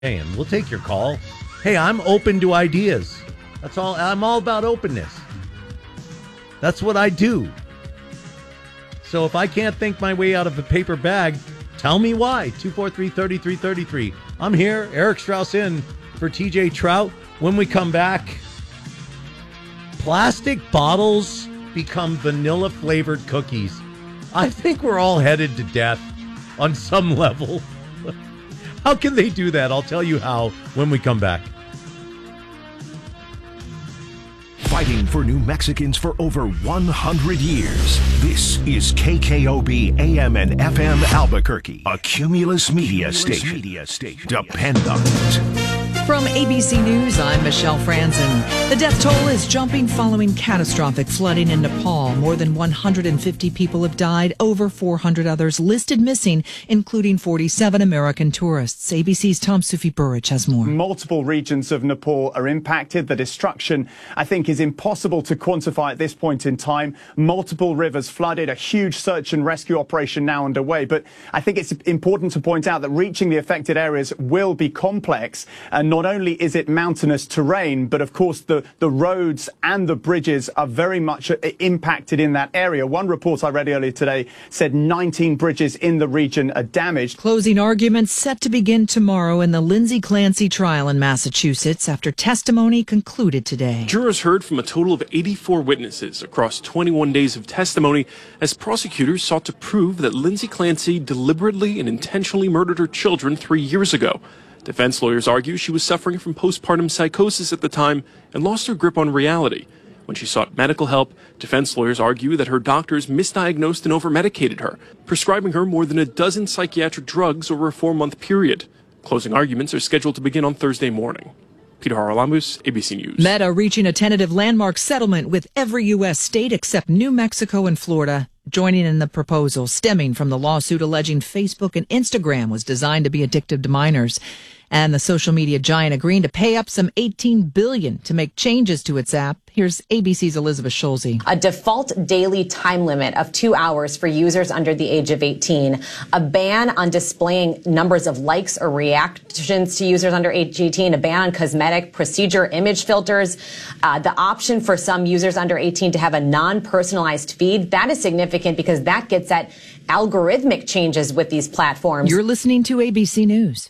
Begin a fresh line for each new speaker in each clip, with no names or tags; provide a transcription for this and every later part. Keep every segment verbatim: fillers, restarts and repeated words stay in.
And we'll take your call. Hey, I'm open to ideas. That's all. I'm all about openness. That's what I do. So if I can't think my way out of a paper bag, tell me why. two four three, three three three three. I'm here. Eric Strauss in for T J Trout. When we come back, plastic bottles become vanilla-flavored cookies. I think we're all headed to death on some level. How can they do that? I'll tell you how when we come back.
Fighting for New Mexicans for over one hundred years. This is K K O B A M and F M Albuquerque, a Cumulus Media Cumulus Station. Media Station. Depend on it.
From A B C News, I'm Michelle Franzen. The death toll is jumping following catastrophic flooding in Nepal. More than one hundred fifty people have died, over four hundred others listed missing, including forty-seven American tourists. A B C's Tom Sufi Burrich has more.
Multiple regions of Nepal are impacted. The destruction, I think, is impossible to quantify at this point in time. Multiple rivers flooded, a huge search and rescue operation now underway. But I think it's important to point out that reaching the affected areas will be complex. And not only is it mountainous terrain, but of course the, the roads and the bridges are very much impacted in that area. One report I read earlier today said nineteen bridges in the region are damaged.
Closing arguments set to begin tomorrow in the Lindsay Clancy trial in Massachusetts after testimony concluded today.
Jurors heard from a total of eighty-four witnesses across twenty-one days of testimony as prosecutors sought to prove that Lindsay Clancy deliberately and intentionally murdered her children three years ago. Defense lawyers argue she was suffering from postpartum psychosis at the time and lost her grip on reality. When she sought medical help, defense lawyers argue that her doctors misdiagnosed and overmedicated her, prescribing her more than a dozen psychiatric drugs over a four-month period. Closing arguments are scheduled to begin on Thursday morning. Peter Haralamus, A B C News.
Meta reaching a tentative landmark settlement with every U S state except New Mexico and Florida, joining in the proposal stemming from the lawsuit alleging Facebook and Instagram was designed to be addictive to minors. And the social media giant agreeing to pay up some eighteen billion dollars to make changes to its app. Here's A B C's Elizabeth Schulze.
A default daily time limit of two hours for users under the age of eighteen. A ban on displaying numbers of likes or reactions to users under age eighteen. A ban on cosmetic procedure image filters. Uh, the option for some users under eighteen to have a non-personalized feed. That is significant because that gets at algorithmic changes with these platforms.
You're listening to A B C News.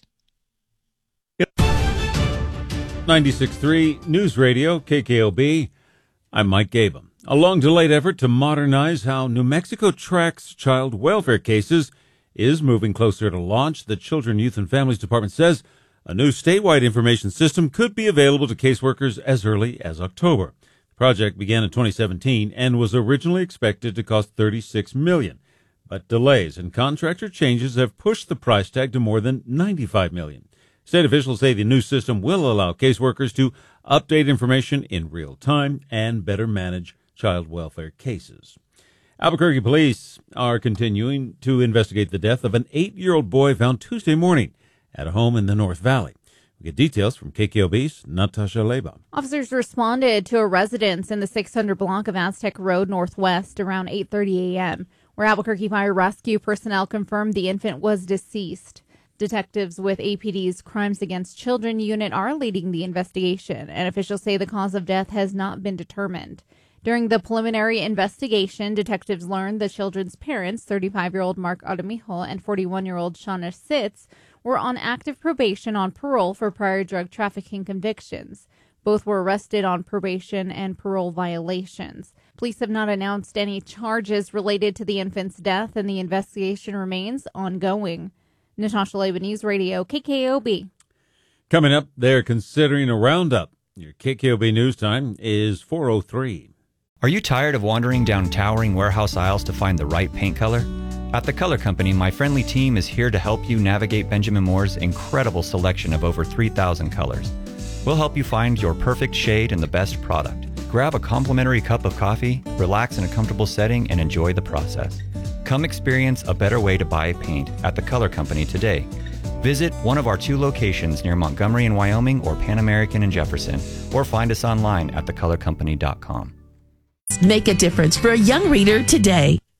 ninety-six point three News Radio, K K O B. I'm Mike Gabum. A long-delayed effort to modernize how New Mexico tracks child welfare cases is moving closer to launch. The Children, Youth, and Families Department says a new statewide information system could be available to caseworkers as early as October. The project began in twenty seventeen and was originally expected to cost thirty-six million dollars, but delays and contractor changes have pushed the price tag to more than ninety-five million dollars. State officials say the new system will allow caseworkers to update information in real time and better manage child welfare cases. Albuquerque police are continuing to investigate the death of an eight-year-old boy found Tuesday morning at a home in the North Valley. We get details from K K O B's Natasha Leba.
Officers responded to a residence in the six hundred block of Aztec Road Northwest around eight thirty a.m., where Albuquerque Fire Rescue personnel confirmed the infant was deceased. Detectives with A P D's Crimes Against Children unit are leading the investigation, and officials say the cause of death has not been determined. During the preliminary investigation, detectives learned the children's parents, thirty-five-year-old Mark Aramijo and forty-one-year-old Shauna Sitz, were on active probation on parole for prior drug trafficking convictions. Both were arrested on probation and parole violations. Police have not announced any charges related to the infant's death, and the investigation remains ongoing. Natasha Leba, News Radio, K K O B.
Coming up, they're considering a roundup. Your K K O B News Time is four oh three.
Are you tired of wandering down towering warehouse aisles to find the right paint color? At The Color Company, my friendly team is here to help you navigate Benjamin Moore's incredible selection of over three thousand colors. We'll help you find your perfect shade and the best product. Grab a complimentary cup of coffee, relax in a comfortable setting, and enjoy the process. Come experience a better way to buy paint at The Color Company today. Visit one of our two locations near Montgomery in Wyoming or Pan American in Jefferson, or find us online at the color company dot com.
Make a difference for a young reader today.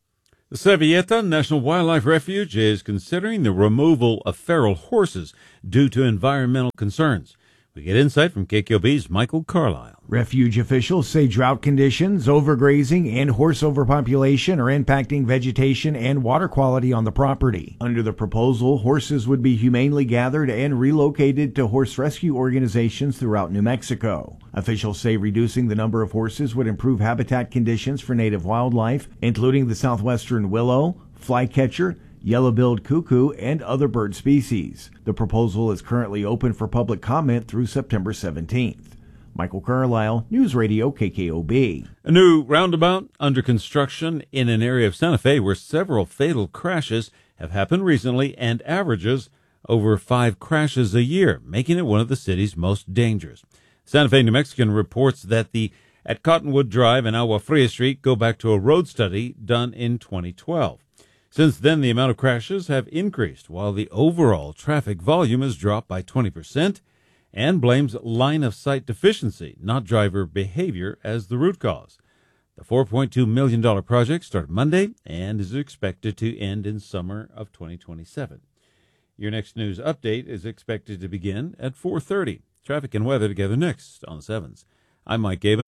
The Sevieta National Wildlife Refuge is considering the removal of feral horses due to environmental concerns. We get insight from K K O B's Michael Carlisle.
Refuge officials say drought conditions, overgrazing, and horse overpopulation are impacting vegetation and water quality on the property. Under the proposal, horses would be humanely gathered and relocated to horse rescue organizations throughout New Mexico. Officials say reducing the number of horses would improve habitat conditions for native wildlife, including the southwestern willow, flycatcher, yellow-billed cuckoo, and other bird species. The proposal is currently open for public comment through September seventeenth. Michael Carlisle, News Radio K K O B.
A new roundabout under construction in an area of Santa Fe where several fatal crashes have happened recently and averages over five crashes a year, making it one of the city's most dangerous. Santa Fe New Mexican reports that the at Cottonwood Drive and Agua Fria Street go back to a road study done in twenty twelve. Since then, the amount of crashes have increased, while the overall traffic volume has dropped by twenty percent, and blames line-of-sight deficiency, not driver behavior, as the root cause. The four point two million dollars project started Monday and is expected to end in summer of twenty twenty-seven. Your next news update is expected to begin at four thirty. Traffic and weather together next on the sevens. I'm Mike Gaben.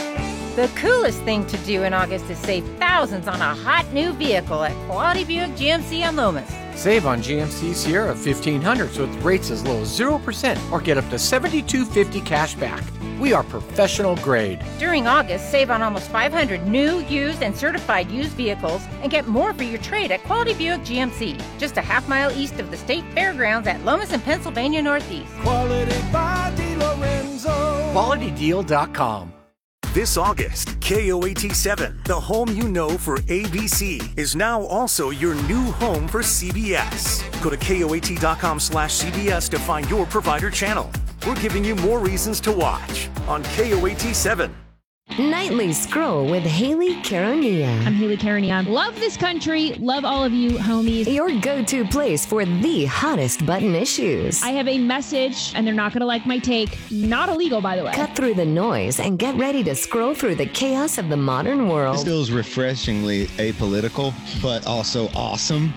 The coolest thing to do in August is save thousands on a hot new vehicle at Quality Buick G M C on Loomis.
Save on G M C Sierra fifteen hundreds with rates as low as zero percent or get up to seventy-two fifty cash back. We are professional grade.
During August, save on almost five hundred new, used, and certified used vehicles and get more for your trade at Quality Buick G M C, just a half mile east of the State Fairgrounds at Lomas and Pennsylvania Northeast.
Quality by DeLorenzo. Quality Deal dot com.
This August, K O A T seven, the home you know for A B C, is now also your new home for C B S. Go to K O A T dot com slash C B S to find your provider channel. We're giving you more reasons to watch on K O A T seven.
Nightly Scroll with Haley Caronia.
I'm Haley Caronia. Love this country. Love all of you, homies.
Your go-to place for the hottest button issues.
I have a message, and they're not going to like my take. Not illegal, by the way.
Cut through the noise and get ready to scroll through the chaos of the modern world.
This feels refreshingly apolitical, but also awesome.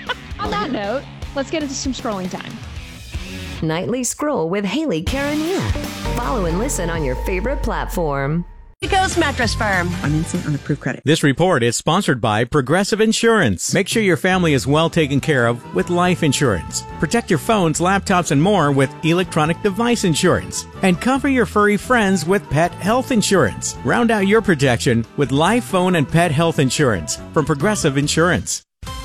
On that note, let's get into some scrolling time.
Nightly Scroll with Haley Caronia. Follow and listen on your favorite platform.
Coast Mattress Firm.
I'm instant on approved credit.
This report is sponsored by Progressive Insurance. Make sure your family is well taken care of with life insurance. Protect your phones, laptops, and more with electronic device insurance. And cover your furry friends with pet health insurance. Round out your protection with life, phone, and pet health insurance from Progressive Insurance.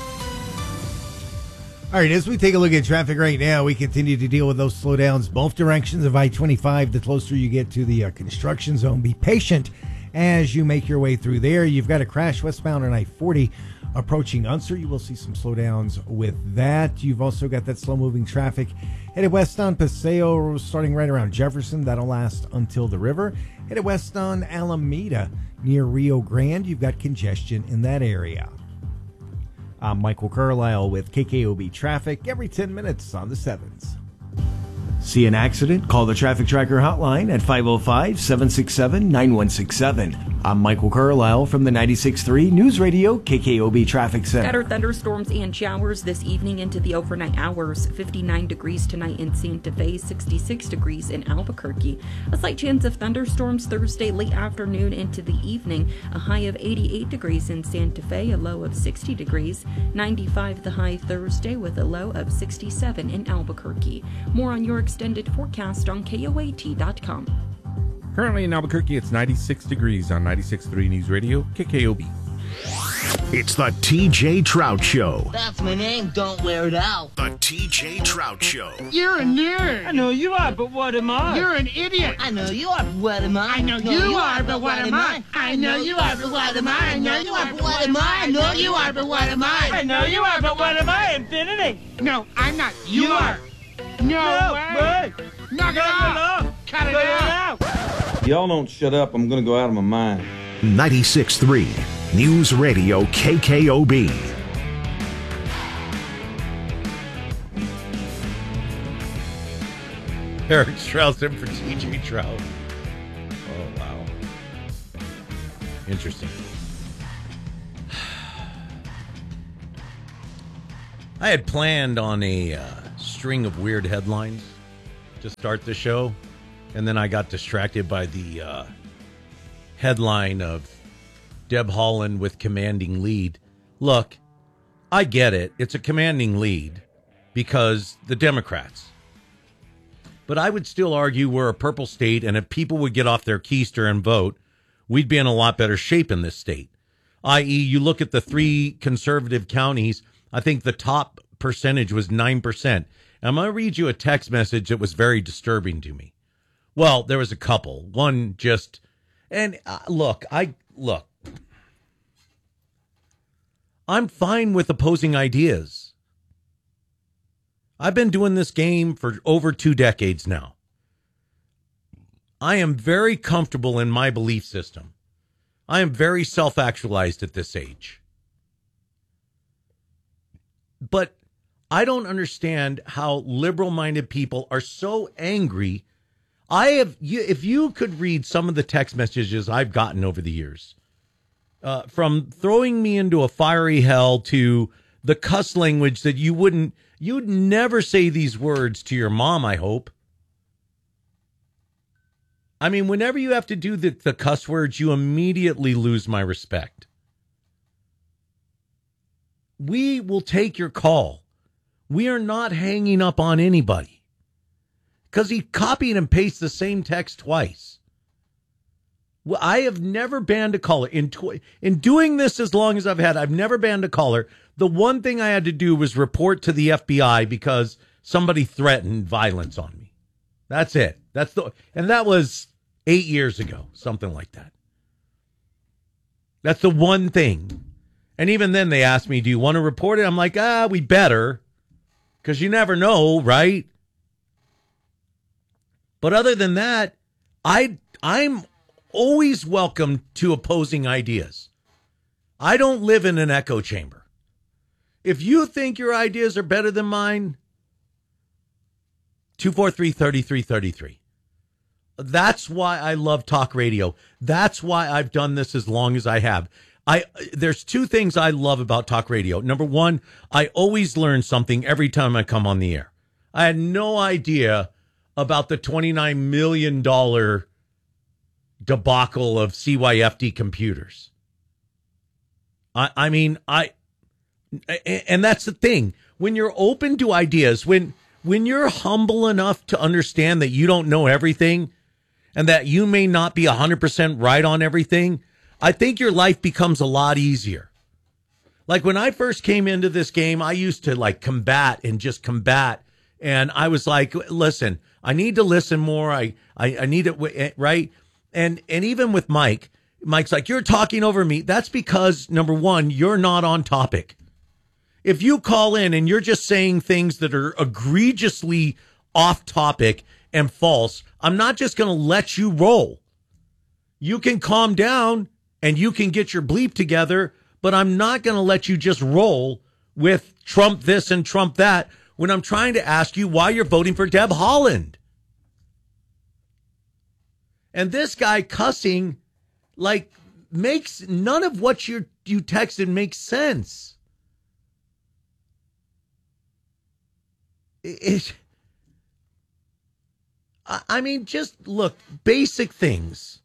All right, as we take a look at traffic right now, we continue to deal with those slowdowns both directions of I twenty-five. The closer you get to the uh, construction zone, be patient as you make your way through there. You've got a crash westbound on I forty approaching Unser. You will see some slowdowns with that. You've also got that slow-moving traffic headed west on Paseo, starting right around Jefferson. That'll last until the river. Headed west on Alameda near Rio Grande. You've got congestion in that area. I'm Michael Carlisle with K K O B Traffic every ten minutes on the sevens.
See an accident? Call the Traffic Tracker hotline at five oh five, seven six seven, nine one six seven. I'm Michael Carlisle from the ninety-six point three News Radio K K O B Traffic Center.
Scattered thunderstorms and showers this evening into the overnight hours. fifty-nine degrees tonight in Santa Fe, sixty-six degrees in Albuquerque. A slight chance of thunderstorms Thursday late afternoon into the evening. A high of eighty-eight degrees in Santa Fe, a low of sixty degrees. ninety-five the high Thursday with a low of sixty-seven in Albuquerque. More on your extended forecast on K O A T dot com.
Currently in Albuquerque, it's ninety-six degrees on ninety-six point three News Radio, K K O B.
It's the T J Trout Show.
That's my name, don't wear it out.
The T J Trout Show.
You're a nerd.
I know you are, but what am I?
You're an idiot. I know you are, but what am I?
I know you, you are, but what am I? I know you are, but what am I? I know you are, but what am I? I know you are, but what am I? I know you are, but what am I? Infinity.
No, I'm not. You, you are. No,
no
way.
way.
Knock it off. Cut it out.
Y'all don't shut up, I'm going to go out of my mind.
ninety-six point three News Radio K K O B.
Eric Strauss in for T J Trout. Oh, wow. Interesting. I had planned on a uh, string of weird headlines to start the show, and then I got distracted by the uh, headline of Deb Haaland with commanding lead. Look, I get it. It's a commanding lead because the Democrats. But I would still argue we're a purple state, and if people would get off their keister and vote, we'd be in a lot better shape in this state. that is, you look at the three conservative counties, I think the top percentage was nine percent. And I'm going to read you a text message that was very disturbing to me. Well, there was a couple. One just, and uh, look, I, look, I'm fine with opposing ideas. I've been doing this game for over two decades now. I am very comfortable in my belief system. I am very self-actualized at this age. But I don't understand how liberal-minded people are so angry. I have, if you could read some of the text messages I've gotten over the years, uh, from throwing me into a fiery hell to the cuss language that you wouldn't, you'd never say these words to your mom, I hope. I mean, whenever you have to do the, the cuss words, you immediately lose my respect. We will take your call. We are not hanging up on anybody. Because he copied and pasted the same text twice. Well, I have never banned a caller. In, tw- in doing this as long as I've had, I've never banned a caller. The one thing I had to do was report to the F B I because somebody threatened violence on me. That's it. That's the, and that was eight years ago, something like that. That's the one thing. And even then they asked me, do you want to report it? I'm like, ah, we better, because you never know, right? But other than that, I, I'm always welcome to opposing ideas. I don't live in an echo chamber. If you think your ideas are better than mine, two four three, three three three three. That's why I love talk radio. That's why I've done this as long as I have. I there's two things I love about talk radio. Number one, I always learn something every time I come on the air. I had no idea about the twenty-nine million dollars debacle of C Y F D computers. I, I mean, I, and that's the thing. When you're open to ideas, when when you're humble enough to understand that you don't know everything and that you may not be one hundred percent right on everything, I think your life becomes a lot easier. Like when I first came into this game, I used to like combat and just combat. And I was like, listen, I need to listen more. I, I, I need it, right? And, and even with Mike, Mike's like, you're talking over me. That's because, number one, you're not on topic. If you call in and you're just saying things that are egregiously off topic and false, I'm not just going to let you roll. You can calm down and you can get your bleep together, but I'm not going to let you just roll with Trump this and Trump that when I'm trying to ask you why you're voting for Deb Haaland. And this guy cussing, like, makes none of what you you texted makes sense. It, I mean, just look, basic things.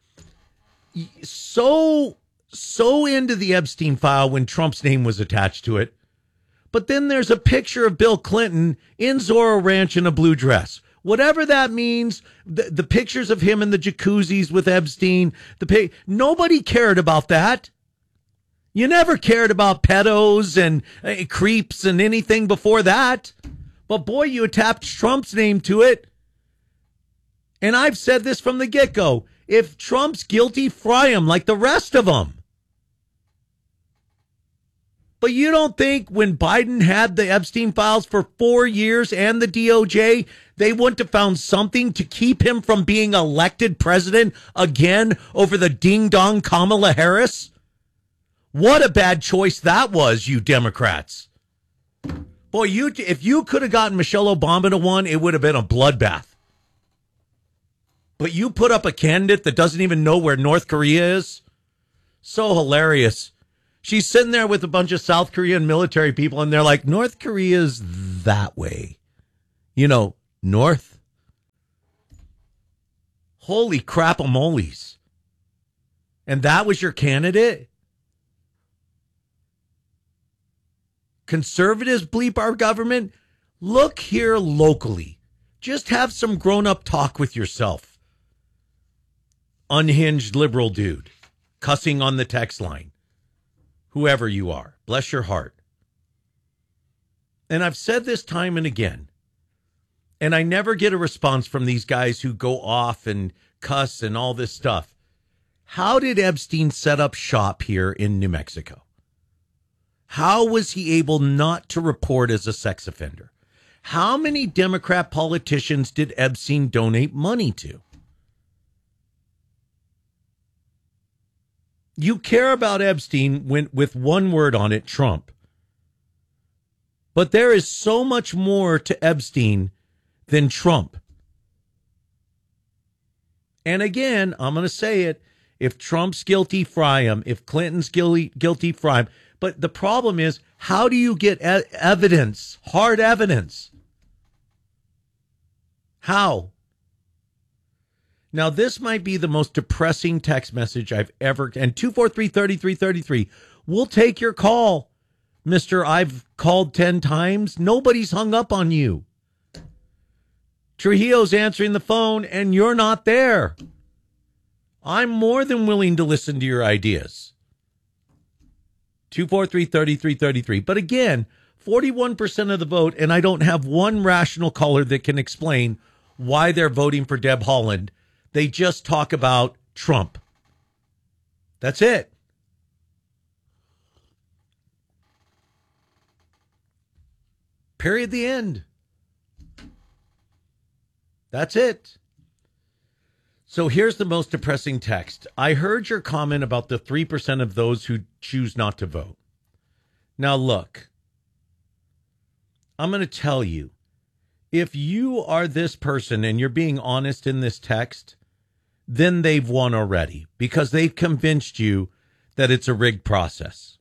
So, so into the Epstein file when Trump's name was attached to it. But then there's a picture of Bill Clinton in Zorro Ranch in a blue dress. Whatever that means, the, the pictures of him in the jacuzzis with Epstein, the pay, nobody cared about that. You never cared about pedos and uh, creeps and anything before that. But boy, you attached Trump's name to it. And I've said this from the get-go. If Trump's guilty, fry him like the rest of them. But you don't think when Biden had the Epstein files for four years and the D O J, they wouldn't have found something to keep him from being elected president again over the ding-dong Kamala Harris? What a bad choice that was, you Democrats. Boy, you if you could have gotten Michelle Obama to one, it would have been a bloodbath. But you put up a candidate that doesn't even know where North Korea is? So hilarious. She's sitting there with a bunch of South Korean military people, and they're like, North Korea's that way. You know, north. Holy crap-a-moles. And that was your candidate? Conservatives bleep our government? Look here locally. Just have some grown-up talk with yourself. Unhinged liberal dude. Cussing on the text line. Whoever you are. Bless your heart. And I've said this time and again. And I never get a response from these guys who go off and cuss and all this stuff. How did Epstein set up shop here in New Mexico? How was he able not to report as a sex offender? How many Democrat politicians did Epstein donate money to? You care about Epstein when, with one word on it, Trump. But there is so much more to Epstein than Trump. And again, I'm going to say it. If Trump's guilty, fry him. If Clinton's guilty, guilty, fry him. But the problem is, how do you get e- evidence, hard evidence? How? Now, this might be the most depressing text message I've ever... And two four three, three three three three. We'll take your call, Mister I've called ten times. Nobody's hung up on you. Trujillo's answering the phone, and you're not there. I'm more than willing to listen to your ideas. two four three, three three three three. But again, forty-one percent of the vote, and I don't have one rational caller that can explain why they're voting for Deb Haaland. They just talk about Trump. That's it. Period. The end. That's it. So here's the most depressing text. I heard your comment about the three percent of those who choose not to vote. Now, look, I'm going to tell you, if you are this person and you're being honest in this text, then they've won already because they've convinced you that it's a rigged process.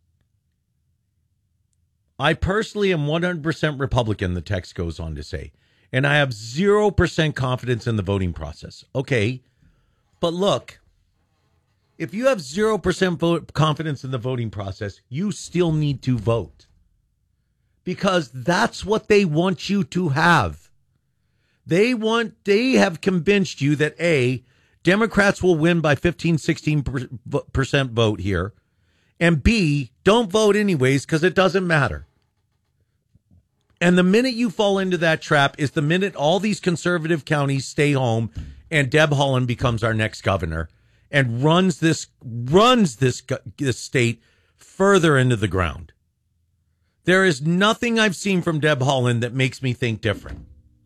I personally am one hundred percent Republican, the text goes on to say, and I have zero percent confidence in the voting process. Okay, but look, if you have zero percent vote confidence in the voting process, you still need to vote because that's what they want you to have. They want, they have convinced you that A, Democrats will win by fifteen, sixteen percent vote here, and B, don't vote anyways because it doesn't matter. And the minute you fall into that trap is the minute all these conservative counties stay home and Deb Haaland becomes our next governor and runs this runs this, this state further into the ground. There is nothing I've seen from Deb Haaland that makes me think different.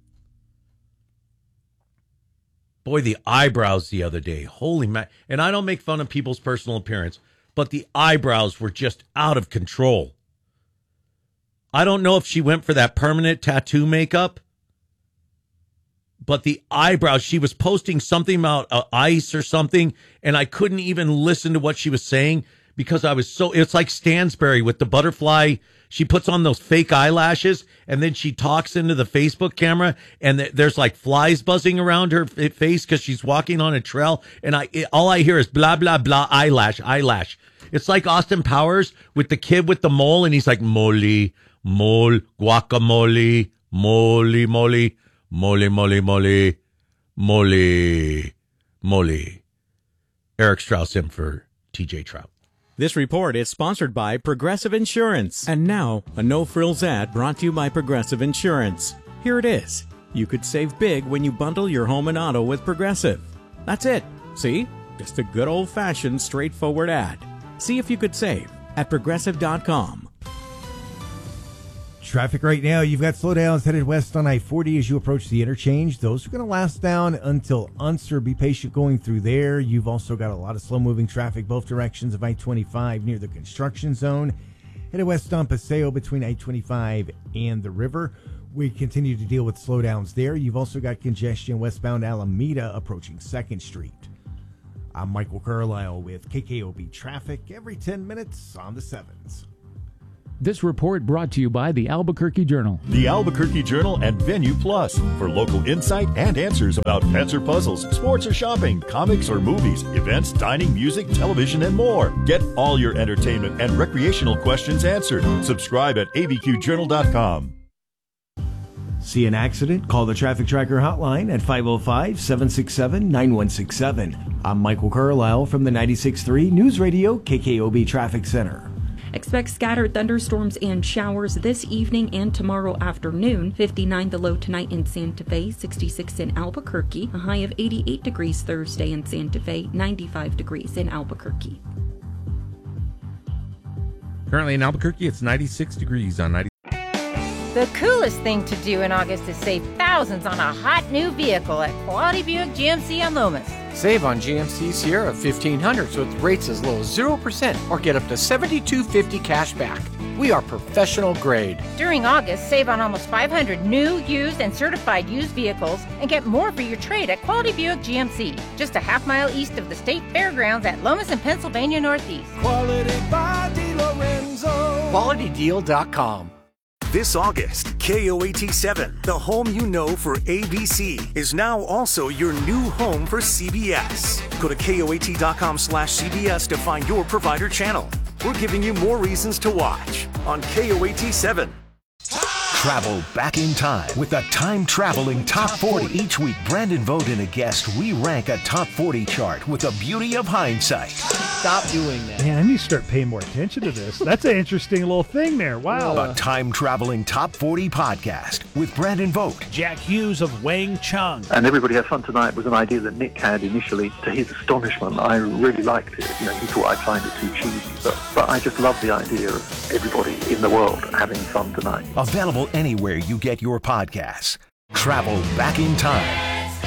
Boy, the eyebrows the other day. Holy man. And I don't make fun of people's personal appearance, but the eyebrows were just out of control. I don't know if she went for that permanent tattoo makeup, but the eyebrows, she was posting something about uh, ice or something, and I couldn't even listen to what she was saying because I was so, it's like Stansberry with the butterfly. She puts on those fake eyelashes, and then she talks into the Facebook camera, and th- there's like flies buzzing around her f- face because she's walking on a trail, and I it, all I hear is blah, blah, blah, eyelash, eyelash. It's like Austin Powers with the kid with the mole, and he's like, Molly, mole, guacamole, mole, mole, mole, mole, mole, mole, mole. Eric Strauss in for T J Trout.
This report is sponsored by Progressive Insurance. And now, a no-frills ad brought to you by Progressive Insurance. Here it is. You could save big when you bundle your home and auto with Progressive. That's it. See? Just a good old-fashioned, straightforward ad. See if you could save at progressive dot com.
Traffic right now, you've got slowdowns headed west on I forty as you approach the interchange. Those are going to last down until Unser. Be patient going through there. You've also got a lot of slow-moving traffic both directions of I twenty-five near the construction zone. Headed west on Paseo between I twenty-five and the river. We continue to deal with slowdowns there. You've also got congestion westbound Alameda approaching second Street. I'm Michael Carlisle with K K O B Traffic every ten minutes on the sevens.
This report brought to you by the Albuquerque Journal.
The Albuquerque Journal and Venue Plus for local insight and answers about pets or puzzles, sports or shopping, comics or movies, events, dining, music, television, and more. Get all your entertainment and recreational questions answered. Subscribe at A B Q journal dot com.
See an accident? Call the Traffic Tracker hotline at five oh five, seven six seven, nine one six seven. I'm Michael Carlisle from the ninety-six point three News Radio K K O B Traffic Center.
Expect scattered thunderstorms and showers this evening and tomorrow afternoon. fifty-nine the low tonight in Santa Fe, sixty-six in Albuquerque, a high of eighty-eight degrees Thursday in Santa Fe, ninety-five degrees in Albuquerque.
Currently in Albuquerque, it's ninety-six degrees on ninety.
The coolest thing to do in August is save thousands on a hot new vehicle at Quality Buick G M C on Lomas.
Save on G M C Sierra fifteen hundred so with rates as low as zero percent or get up to seventy-two fifty cash back. We are professional grade.
During August, save on almost five hundred new, used, and certified used vehicles and get more for your trade at Quality Buick G M C, just a half mile east of the State Fairgrounds at Lomas and Pennsylvania Northeast.
Quality by DiLorenzo.
Quality Deal dot com.
This August, K O A T seven, the home you know for A B C, is now also your new home for C B S. Go to K O A T dot com slash C B S to find your provider channel. We're giving you more reasons to watch on K O A T seven. Travel back in time with the time-traveling Top forty. Each week, Brandon Vogt and a guest re-rank a Top forty chart with the beauty of hindsight.
Stop doing that.
Man, I need to start paying more attention to this. That's an interesting little thing there. Wow.
A time-traveling Top forty podcast with Brandon Vogt.
Jack Hughes of Wang Chung.
And Everybody Has Fun Tonight was an idea that Nick had initially. To his astonishment, I really liked it. You know, he thought I'd find it too cheesy. But, but I just love the idea of everybody in the world having fun tonight.
Available anywhere you get your podcasts. Travel back in time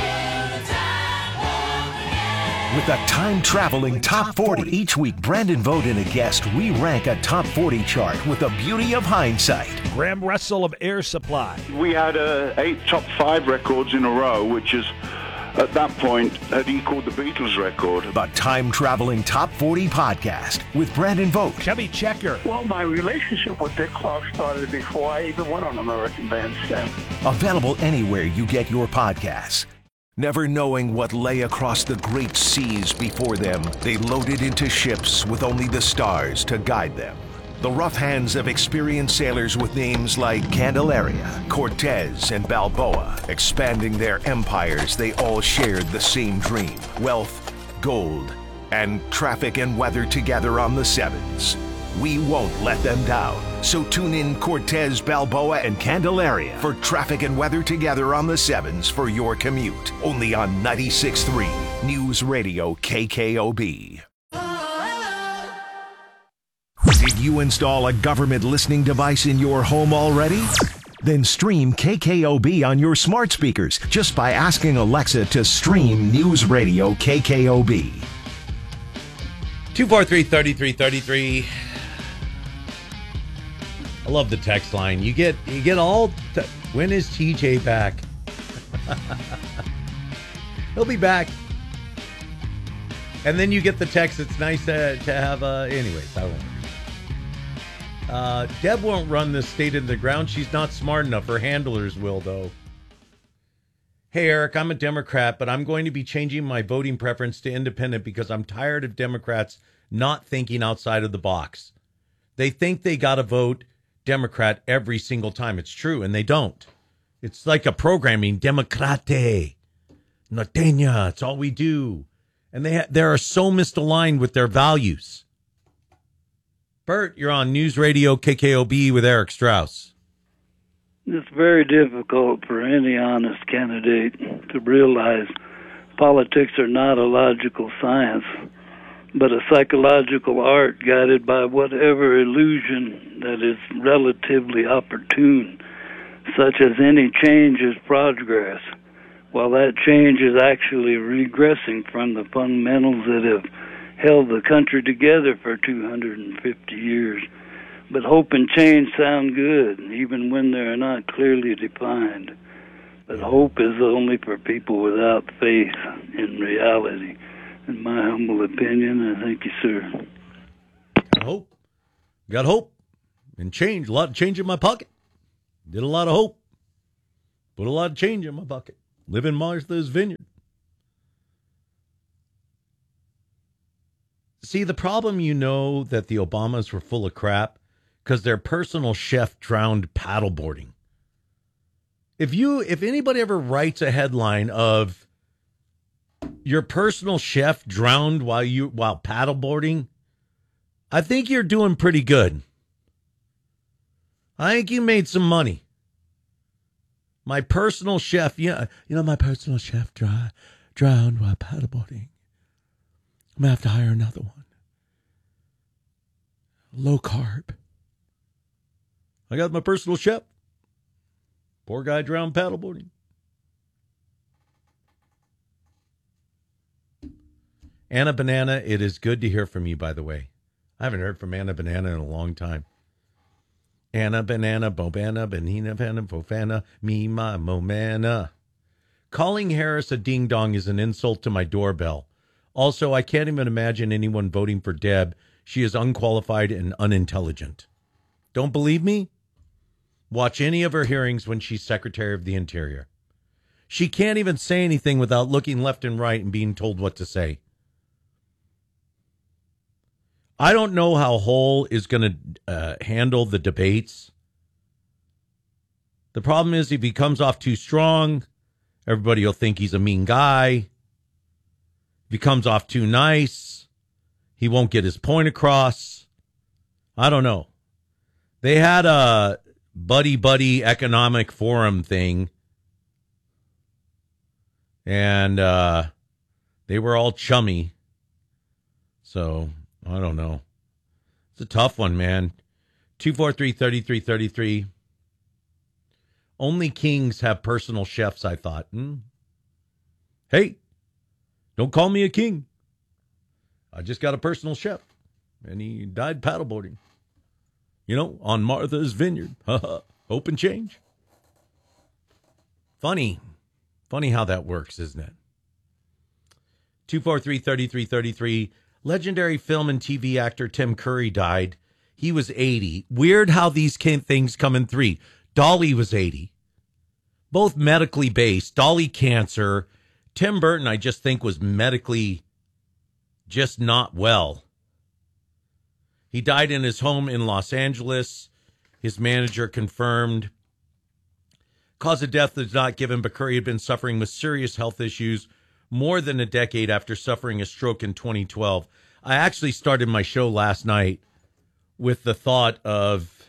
with the time-traveling Top forty. Each week, Brandon Vogt and a guest re-rank a Top forty chart with the beauty of hindsight.
Graham Russell of Air Supply.
We had uh, eight top five records in a row, which is, at that point, had equaled the Beatles record.
The time-traveling Top forty podcast with Brandon Vogt.
Chubby Checker.
Well, my relationship with Dick Clark started before I even went on American Bandstand.
Available anywhere you get your podcasts. Never knowing what lay across the great seas before them, they loaded into ships with only the stars to guide them. The rough hands of experienced sailors with names like Candelaria, Cortez, and Balboa. Expanding their empires, they all shared the same dream. Wealth, gold, and traffic and weather together on the sevens. We won't let them down. So tune in Cortez, Balboa, and Candelaria for traffic and weather together on the sevens for your commute. Only on ninety-six point three News Radio K K O B. Did you install a government listening device in your home already? Then stream K K O B on your smart speakers just by asking Alexa to stream News Radio K K O B.
two four three, three three three three. I love the text line. You get you get all... T- when is T J back? He'll be back. And then you get the text. It's nice to, to have... Uh, anyways, I won't. Uh, Deb won't run this state into the ground. She's not smart enough. Her handlers will, though. Hey, Eric, I'm a Democrat, but I'm going to be changing my voting preference to independent because I'm tired of Democrats not thinking outside of the box. They think they got to vote Democrat every single time. It's true, and they don't. It's like a programming, Democrate, Norteña, it's all we do. And they ha- they are so misaligned with their values. Bert, you're on News Radio K K O B with Eric Strauss.
It's very difficult for any honest candidate to realize politics are not a logical science, but a psychological art guided by whatever illusion that is relatively opportune, such as any change is progress, while that change is actually regressing from the fundamentals that have held the country together for two hundred fifty years. But hope and change sound good, even when they are not clearly defined. But hope is only for people without faith in reality. in my humble opinion. And thank you, sir.
Got hope. Got hope. And change. A lot of change in my pocket. Did a lot of hope. Put a lot of change in my bucket. Live in Martha's Vineyard. See, the problem, you know, that the Obamas were full of crap because their personal chef drowned paddleboarding. If you, if anybody ever writes a headline of your personal chef drowned while you while paddleboarding, I think you're doing pretty good. I think you made some money. My personal chef, yeah, you know, my personal chef dry, drowned while paddleboarding. I'm going to have to hire another one. Low carb. I got my personal chef. Poor guy drowned paddleboarding. Anna Banana, it is good to hear from you, by the way. I haven't heard from Anna Banana in a long time. Anna Banana, Bobana, Benina, Vanna, Fofana, me, my, Momana. Calling Harris a ding-dong is an insult to my doorbell. Also, I can't even imagine anyone voting for Deb. She is unqualified and unintelligent. Don't believe me? Watch any of her hearings when she's Secretary of the Interior. She can't even say anything without looking left and right and being told what to say. I don't know how Hull is going to uh, handle the debates. The problem is if he comes off too strong, everybody will think he's a mean guy. If he comes off too nice, he won't get his point across. I don't know. They had a buddy-buddy economic forum thing, and uh, they were all chummy. So, I don't know. It's a tough one, man. two four three, three three three three. Only kings have personal chefs, I thought. Hmm? Hey, don't call me a king. I just got a personal chef, and he died paddleboarding. You know, on Martha's Vineyard. Hope and change. Funny. Funny how that works, isn't it? two four three, three three three three. Legendary film and T V actor Tim Curry died. He was eighty. Weird how these things come in three. Dolly was eighty. Both medically based. Dolly cancer. Tim Burton, I just think, was medically just not well. He died in his home in Los Angeles. His manager confirmed. Cause of death is not given, but Curry had been suffering with serious health issues more than a decade after suffering a stroke in twenty twelve. I actually started my show last night with the thought of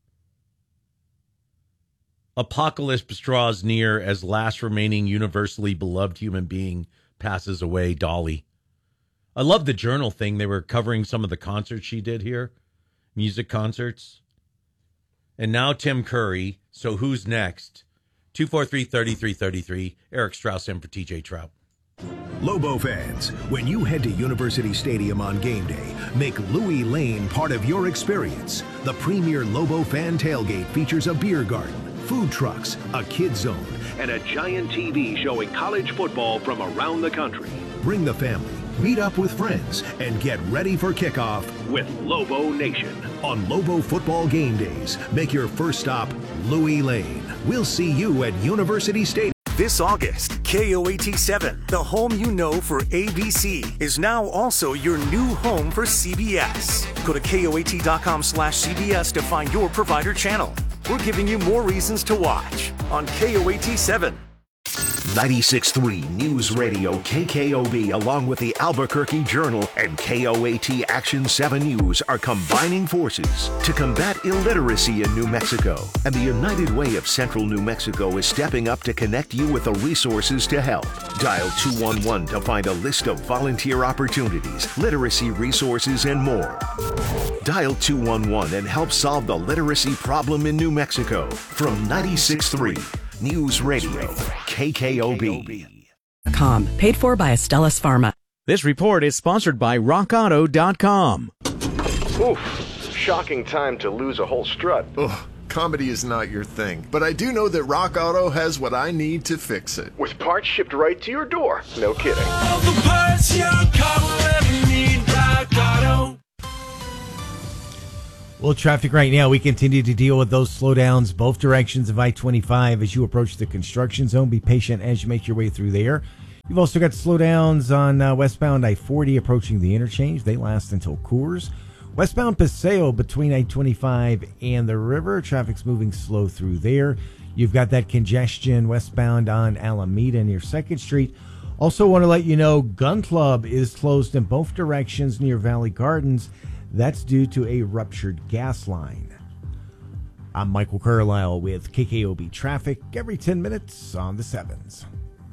apocalypse draws near as last remaining universally beloved human being passes away, Dolly. I love the Journal thing. They were covering some of the concerts she did here, music concerts. And now Tim Curry. So who's next? two four three, three three three three. Eric Strauss in for T J Trout.
Lobo fans, when you head to University Stadium on game day, make Louis Lane part of your experience. The premier Lobo fan tailgate features a beer garden, food trucks, a kid zone, and a giant T V showing college football from around the country. Bring the family, meet up with friends, and get ready for kickoff with Lobo Nation. On Lobo football game days, make your first stop Louis Lane. We'll see you at University Stadium.
This August, K O A T seven, the home you know for A B C, is now also your new home for C B S. Go to K O A T dot com slash C B S to find your provider channel. We're giving you more reasons to watch on K O A T seven.
ninety-six point three News Radio K K O B, along with the Albuquerque Journal and K O A T Action seven News, are combining forces to combat illiteracy in New Mexico. And the United Way of Central New Mexico is stepping up to connect you with the resources to help. Dial two one one to find a list of volunteer opportunities, literacy resources, and more. Dial two one one and help solve the literacy problem in New Mexico. From ninety-six point three News Radio, K K O B.
Com, paid for by Astellas Pharma.
This report is sponsored by rock auto dot com.
Oof, shocking time to lose a whole strut.
Ugh,
comedy is not your thing, but I do know that Rock Auto has what I need to fix it. With parts shipped right to your door. No kidding.
All the parts your car will ever need, Rock Auto.
Well, traffic right now, we continue to deal with those slowdowns both directions of I twenty-five as you approach the construction zone. Be patient as you make your way through there. You've also got slowdowns on uh, westbound I forty approaching the interchange. They last until Coors. Westbound Paseo between I twenty-five and the river. Traffic's moving slow through there. You've got that congestion westbound on Alameda near second Street. Also want to let you know Gun Club is closed in both directions near Valley Gardens. That's due to a ruptured gas line. I'm Michael Carlisle with K K O B Traffic every ten minutes on the sevens.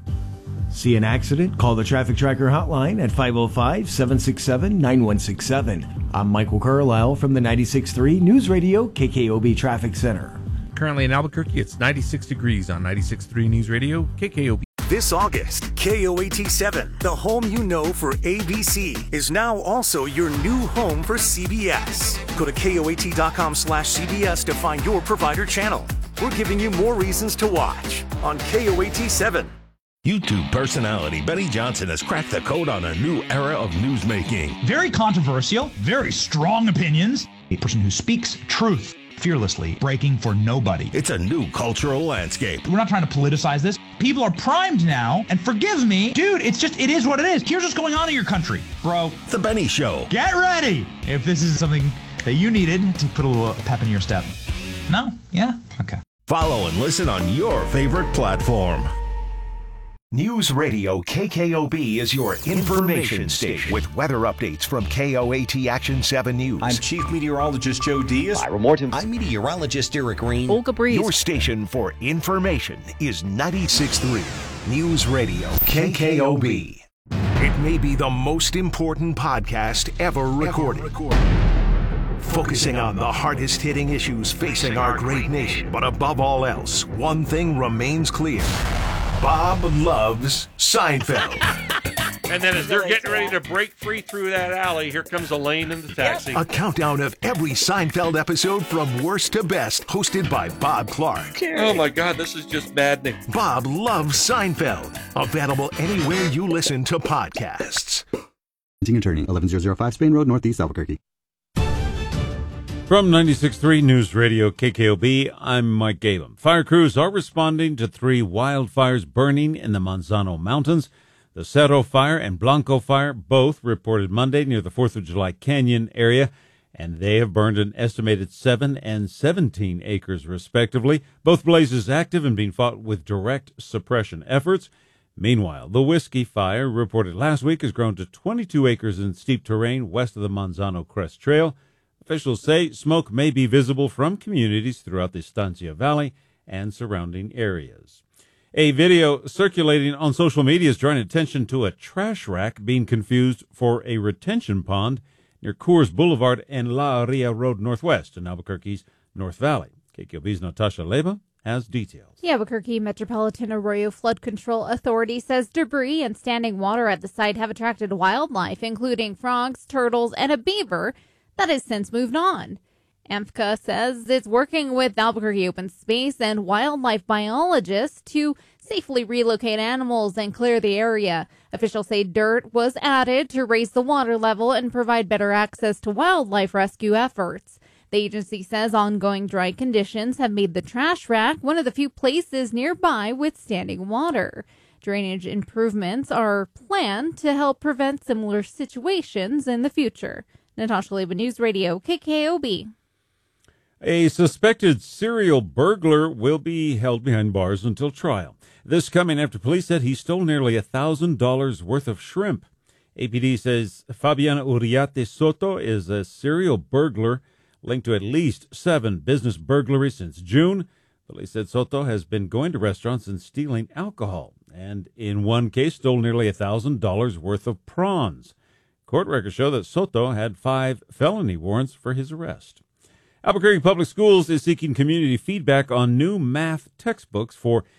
See an accident? Call the Traffic Tracker hotline at five oh five, seven six seven, nine one six seven. I'm Michael Carlisle from the ninety-six point three News Radio K K O B Traffic Center.
Currently in Albuquerque, it's ninety-six degrees on ninety-six point three News Radio K K O B.
This August, K O A T seven, the home you know for A B C, is now also your new home for C B S. Go to K O A T dot com slash C B S to find your provider channel. We're giving you more reasons to watch on K O A T seven.
YouTube personality Benny Johnson has cracked the code on a new era of newsmaking.
Very controversial, very strong opinions. A person who speaks truth fearlessly, breaking for nobody.
It's a new cultural landscape.
We're not trying to politicize this. People are primed now, and forgive me, dude, it's just, it is what it is. Here's what's going on in your country, bro.
The Benny Show.
Get ready if this is something that you needed to put a little pep in your step. No? Yeah? Okay.
Follow and listen on your favorite platform. News Radio K K O B is your information station with weather updates from K O A T Action seven News.
I'm Chief Meteorologist Joe Diaz.
Ira Morton.
I'm Meteorologist Eric Green.
Olga Breeze.
Your station for information is ninety-six point three News Radio K K O B. It may be the most important podcast ever recorded. Ever recorded. Focusing on the hardest hitting issues facing our great nation. But above all else, one thing remains clear. Bob loves Seinfeld.
And then as they're getting ready to break free through that alley, here comes Elaine in the taxi.
A countdown of every Seinfeld episode from worst to best, hosted by Bob Clark.
Oh my God, this is just maddening.
Bob loves Seinfeld. Available anywhere you listen to podcasts.
Attorney, eleven thousand five Spain Road, Northeast Albuquerque.
From ninety-six point three News Radio K K O B, I'm Mike Gabum. Fire crews are responding to three wildfires burning in the Manzano Mountains. The Cerro Fire and Blanco Fire both reported Monday near the fourth of July Canyon area, and they have burned an estimated seven and seventeen acres respectively. Both blazes active and being fought with direct suppression efforts. Meanwhile, the Whiskey Fire, reported last week, has grown to twenty-two acres in steep terrain west of the Manzano Crest Trail. Officials say smoke may be visible from communities throughout the Estancia Valley and surrounding areas. A video circulating on social media is drawing attention to a trash rack being confused for a retention pond near Coors Boulevard and La Aria Road Northwest in Albuquerque's North Valley. K K O B's Natasha Leba has details.
The Albuquerque Metropolitan Arroyo Flood Control Authority says debris and standing water at the site have attracted wildlife, including frogs, turtles, and a beaver that has since moved on. A M F C A says it's working with Albuquerque Open Space and wildlife biologists to safely relocate animals and clear the area. Officials say dirt was added to raise the water level and provide better access to wildlife rescue efforts. The agency says ongoing dry conditions have made the trash rack one of the few places nearby with standing water. Drainage improvements are planned to help prevent similar situations in the future. Natasha Leba, News Radio, K K O B.
A suspected serial burglar will be held behind bars until trial. This coming after police said he stole nearly one thousand dollars worth of shrimp. A P D says Fabian Uriarte Soto is a serial burglar linked to at least seven business burglaries since June. Police said Soto has been going to restaurants and stealing alcohol, and in one case stole nearly one thousand dollars worth of prawns. Court records show that Soto had five felony warrants for his arrest. Albuquerque Public Schools is seeking community feedback on new math textbooks for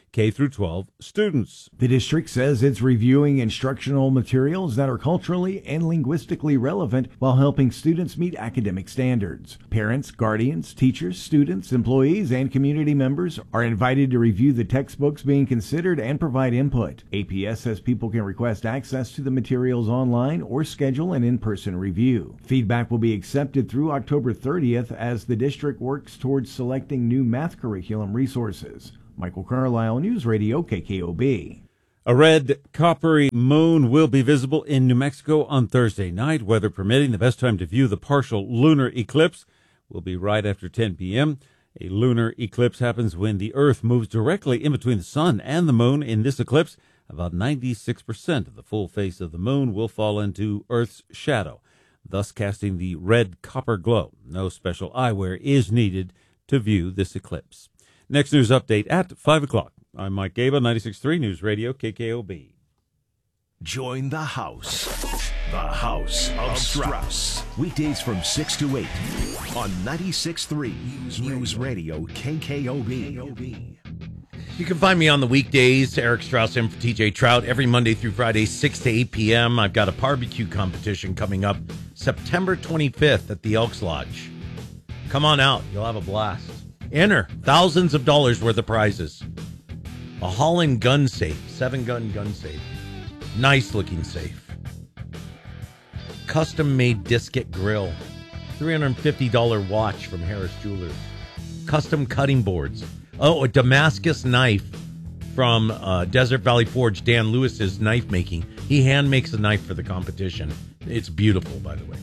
K through twelve students.
The district says it's reviewing instructional materials that are culturally and linguistically relevant while helping students meet academic standards. Parents, guardians, teachers, students, employees, and community members are invited to review the textbooks being considered and provide input. A P S says people can request access to the materials online or schedule an in-person review. Feedback will be accepted through October thirtieth as the district works towards selecting new math curriculum resources. Michael Carlisle, News Radio K K O B.
A red coppery moon will be visible in New Mexico on Thursday night. Weather permitting, the best time to view the partial lunar eclipse will be right after ten p.m. A lunar eclipse happens when the Earth moves directly in between the sun and the moon. In this eclipse, about ninety-six percent of the full face of the moon will fall into Earth's shadow, thus casting the red copper glow. No special eyewear is needed to view this eclipse. Next news update at five o'clock. I'm Mike Gaba, ninety-six point three News Radio, K K O B.
Join the house. The House of Strauss. Weekdays from six to eight on ninety-six point three News Radio, K K O B.
You can find me on the weekdays, Eric Strauss in for T J Trout, every Monday through Friday, six to eight p.m. I've got a barbecue competition coming up September twenty-fifth at the Elks Lodge. Come on out. You'll have a blast. Enter. Thousands of dollars worth of prizes. A Holland gun safe. Seven-gun gun safe. Nice-looking safe. Custom-made Disket grill. three hundred fifty dollars watch from Harris Jewelers. Custom cutting boards. Oh, a Damascus knife from uh, Desert Valley Forge, Dan Lewis's knife making. He hand makes a knife for the competition. It's beautiful, by the way.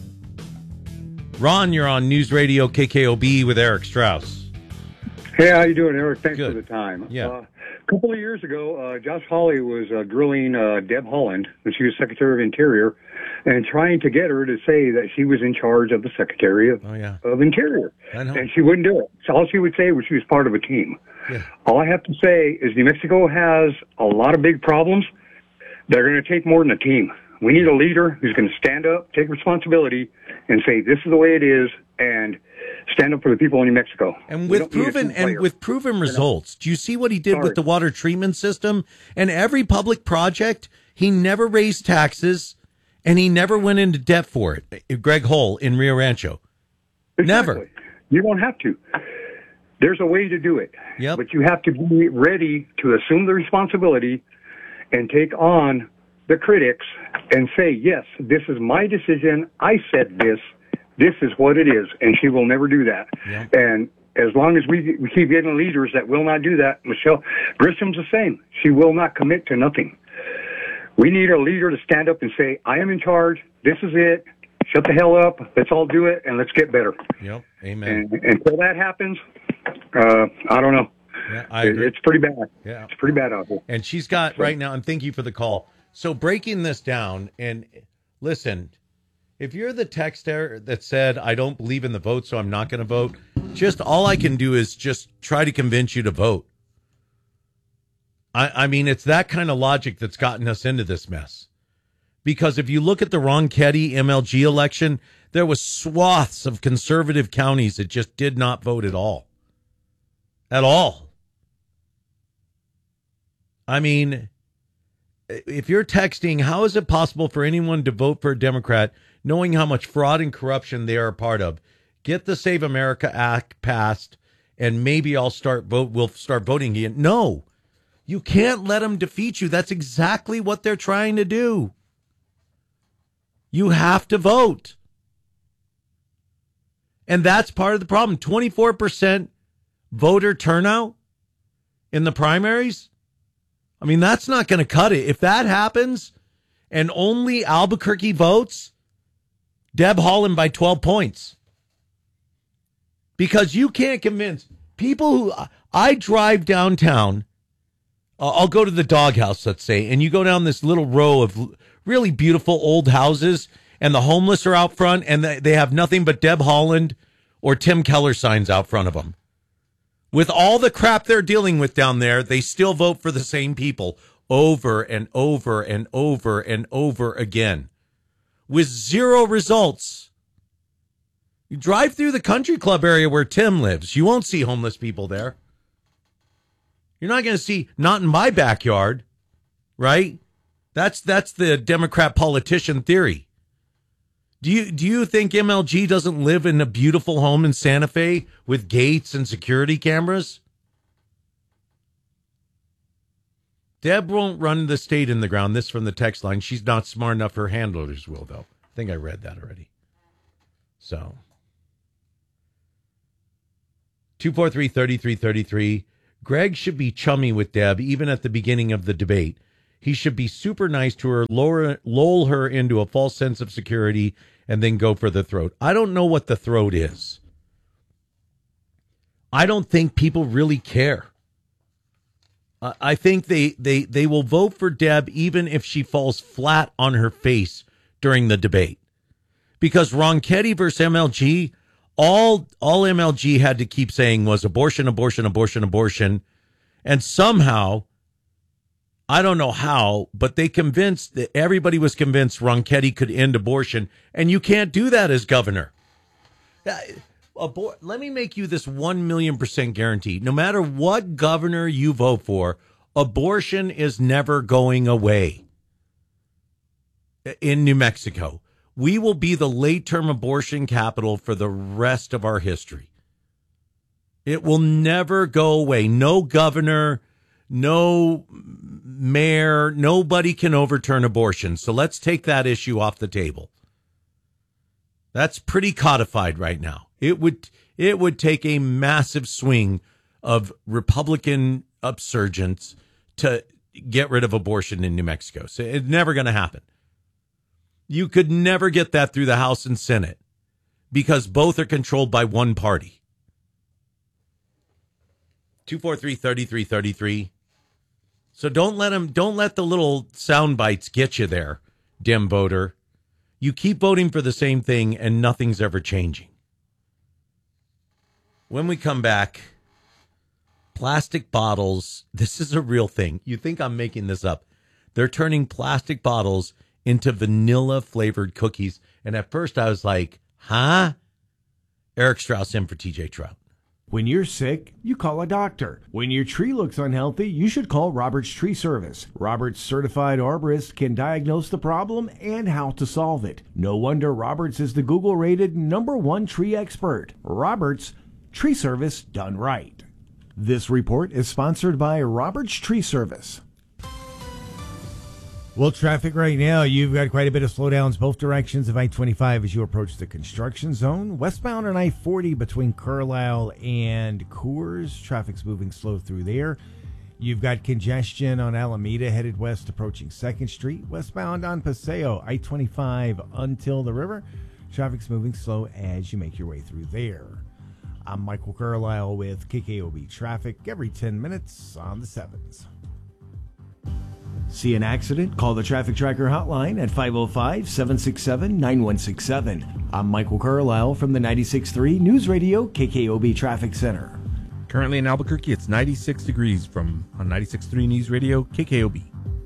Ron, you're on News Radio K K O B with Eric Strauss.
Hey, how you doing, Eric? Thanks
Good.
for the time.
Yeah.
Uh, a couple of years ago, uh, Josh Hawley was uh, drilling uh, Deb Haaland, when she was Secretary of Interior, and trying to get her to say that she was in charge of the Secretary of,
oh, yeah.
of Interior.
I know.
And she wouldn't do it. So all she would say was she was part of a team.
Yeah.
All I have to say is New Mexico has a lot of big problems. They're going to take more than a team. We need a leader who's going to stand up, take responsibility, and say, this is the way it is, and stand up for the people in New Mexico.
And
We
with
don't need a
proven
team player.
and with proven results. Do you see what he did
Sorry.
with the water treatment system? And every public project, he never raised taxes and he never went into debt for it. Greg Hull in Rio Rancho.
Exactly.
Never.
You don't have to. There's a way to do it.
Yep.
But you have to be ready to assume the responsibility and take on the critics and say, yes, this is my decision. I said this. This is what it is. And she will never do that.
Yeah.
And as long as we, we keep getting leaders that will not do that, Michelle Grisham's the same. She will not commit to nothing. We need a leader to stand up and say, I am in charge. This is it. Shut the hell up. Let's all do it, and let's get better.
Yep. Amen.
And until that happens, uh, I don't know.
Yeah, I
It-
agree.
it's pretty bad.
Yeah.
It's pretty bad out there.
And she's got right now, and thank you for the call. So breaking this down, and listen, if you're the texter that said, I don't believe in the vote, so I'm not going to vote, just all I can do is just try to convince you to vote. I, I mean, it's that kind of logic that's gotten us into this mess. Because if you look at the Ronchetti M L G election, there was swaths of conservative counties that just did not vote at all. At all. I mean, if you're texting, how is it possible for anyone to vote for a Democrat knowing how much fraud and corruption they are a part of? Get the Save America Act passed, and maybe I'll start vote. We'll start voting again. No, you can't let them defeat you. That's exactly what they're trying to do. You have to vote. And that's part of the problem. twenty-four percent voter turnout in the primaries. I mean, that's not going to cut it. If that happens and only Albuquerque votes, Deb Haaland by twelve points. Because you can't convince people who I drive downtown. Uh, I'll go to the doghouse, let's say, and you go down this little row of really beautiful old houses, and the homeless are out front, and they, they have nothing but Deb Haaland or Tim Keller signs out front of them. With all the crap they're dealing with down there, they still vote for the same people over and over and over and over again with zero results. You drive through the country club area where Tim lives, you won't see homeless people there. You're not going to see, not in my backyard, right? That's that's the Democrat politician theory. Do you do you think M L G doesn't live in a beautiful home in Santa Fe with gates and security cameras? Deb won't run the state in the ground. This from the text line. She's not smart enough. Her handlers will, though. I think I read that already. So, two four three, three three three three. Greg should be chummy with Deb even at the beginning of the debate. He should be super nice to her, lower, lull her into a false sense of security, and then go for the throat. I don't know what the throat is. I don't think people really care. Uh, I think they, they, they will vote for Deb even if she falls flat on her face during the debate. Because Ronchetti versus M L G, all, all M L G had to keep saying was abortion, abortion, abortion, abortion. And somehow, I don't know how, but they convinced that everybody was convinced Ronchetti could end abortion, and you can't do that as governor. Uh, abor- Let me make you this one million percent guarantee. No matter what governor you vote for, abortion is never going away in New Mexico. We will be the late-term abortion capital for the rest of our history. It will never go away. No governor, no mayor, nobody can overturn abortion. So let's take that issue off the table. That's pretty codified right now. It would it would take a massive swing of Republican upsurgence to get rid of abortion in New Mexico. So it's never going to happen. You could never get that through the House and Senate because both are controlled by one party. two four three, three three three three. So don't let them, don't let the little sound bites get you there, dim voter. You keep voting for the same thing and nothing's ever changing. When we come back, plastic bottles, this is a real thing. You think I'm making this up. They're turning plastic bottles into vanilla flavored cookies. And at first I was like, huh? Eric Strauss in for T J Trout.
When you're sick, you call a doctor. When your tree looks unhealthy, you should call Roberts Tree Service. Roberts certified arborist can diagnose the problem and how to solve it. No wonder Roberts is the Google-rated number one tree expert. Roberts Tree Service done right. This report is sponsored by Roberts Tree Service.
Well, traffic right now, you've got quite a bit of slowdowns both directions of I twenty-five as you approach the construction zone. Westbound on I forty between Carlisle and Coors. Traffic's moving slow through there. You've got congestion on Alameda headed west approaching second Street. Westbound on Paseo, I twenty-five until the river. Traffic's moving slow as you make your way through there. I'm Michael Carlisle with K K O B Traffic every ten minutes on the sevens.
See an accident? Call the Traffic Tracker hotline at five oh five, seven six seven, nine one six seven. I'm Michael Carlisle from the ninety-six point three News Radio K K O B Traffic Center.
Currently in Albuquerque, it's ninety-six degrees from on ninety-six point three News Radio K K O B.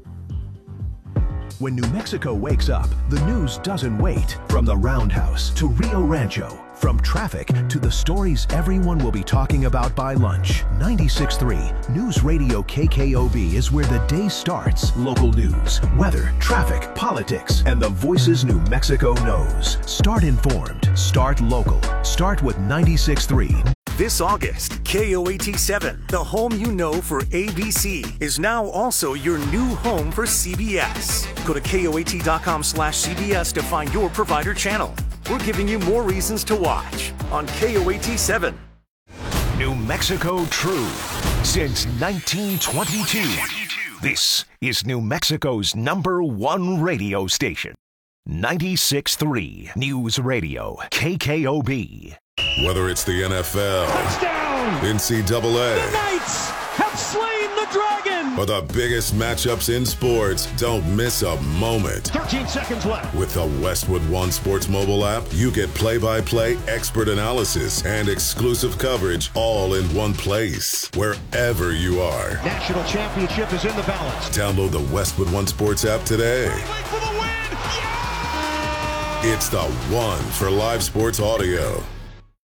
When New Mexico wakes up, the news doesn't wait. From the Roundhouse to Rio Rancho, from traffic to the stories everyone will be talking about by lunch. ninety-six point three News Radio K K O B is where the day starts. Local news, weather, traffic, politics, and the voices New Mexico knows. Start informed. Start local. Start with ninety-six point three.
This August, K O A T seven, the home you know for A B C, is now also your new home for C B S. Go to K O A T dot com slash C B S to find your provider channel. We're giving you more reasons to watch on K O A T seven.
New Mexico True since nineteen twenty-two. This is New Mexico's number one radio station. ninety-six point three News Radio K K O B.
Whether it's the N F L,
touchdown,
N C double A,
the Knights have slain the dragon,
or the biggest matchups in sports, don't miss a moment.
thirteen seconds left.
With the Westwood One Sports mobile app, you get play-by-play expert analysis and exclusive coverage all in one place, wherever you are.
National championship is in the balance.
Download the Westwood One Sports app today.
For the win. Yeah!
It's the one for live sports audio.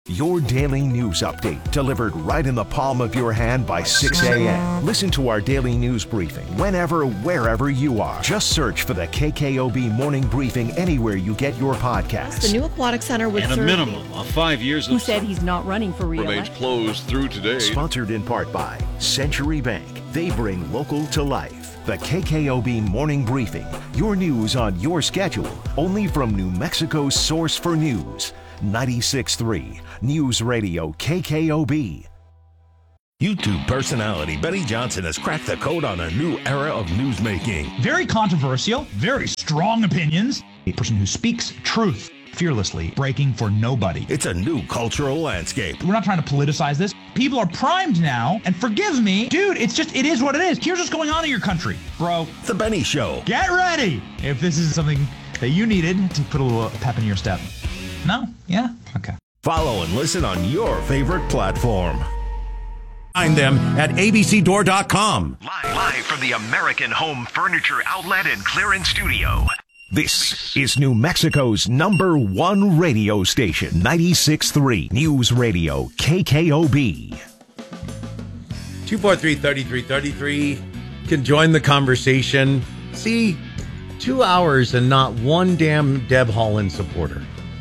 Your daily news update delivered right in the palm of your hand by six a.m. Listen to our daily news briefing whenever, wherever you are. Just search for the K K O B Morning Briefing anywhere you get your podcasts.
The new aquatic center would
and a
serve
minimum of five years
who
of
said he's not running for re-election.
Remains closed through today.
Sponsored in part by Century Bank. They bring local to life. The K K O B Morning Briefing. Your news on your schedule. Only from New Mexico's source for news. ninety-six point three News Radio K K O B.
YouTube personality Benny Johnson has cracked the code on a new era of newsmaking.
Very controversial, very strong opinions. A person who speaks truth fearlessly, breaking for nobody.
It's a new cultural landscape.
We're not trying to politicize this. People are primed now, and forgive me, dude, it's just, it is what it is. Here's what's going on in your country, bro.
The Benny Show.
Get ready if this is something that you needed to put a little pep in your step. No? Yeah? Okay.
Follow and listen on your favorite platform.
Find them at A B C door dot com.
Live, live from the American Home Furniture Outlet and Clearance Studio. This is New Mexico's number one radio station, ninety-six point three News Radio K K O B.
two four three, three three three three can join the conversation. See, two hours and not one damn Deb Haaland supporter.